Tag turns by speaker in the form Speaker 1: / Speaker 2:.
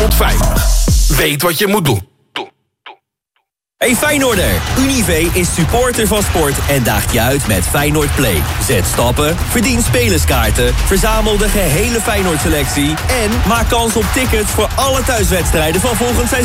Speaker 1: tot 50. Weet wat je moet doen.
Speaker 2: Hey Feyenoorder, Unive is supporter van sport en daagt je uit met Feyenoord Play. Zet stappen, verdien spelerskaarten, verzamel de gehele Feyenoord selectie en maak kans op tickets voor alle thuiswedstrijden van volgend seizoen.